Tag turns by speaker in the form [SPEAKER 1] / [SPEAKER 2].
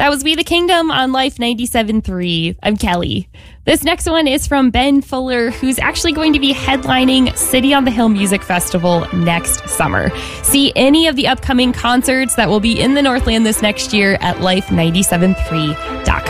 [SPEAKER 1] That was We the Kingdom on Life 97.3. I'm Kelly. This next one is from Ben Fuller, who's actually going to be headlining City on the Hill Music Festival next summer. See any of the upcoming concerts that will be in the Northland this next year at life973.com.